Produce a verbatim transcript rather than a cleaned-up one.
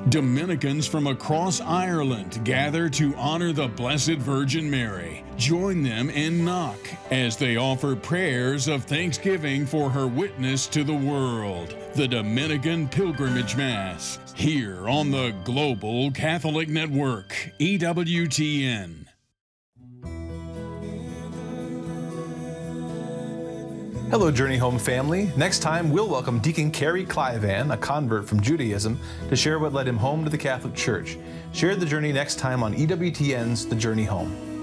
Dominicans from across Ireland gather to honor the Blessed Virgin Mary. Join them in Knock as they offer prayers of thanksgiving for her witness to the world. The Dominican Pilgrimage Mass, here on the Global Catholic Network, E W T N. Hello, Journey Home family. Next time, we'll welcome Deacon Kerry Clivan, a convert from Judaism, to share what led him home to the Catholic Church. Share the journey next time on E W T N's The Journey Home.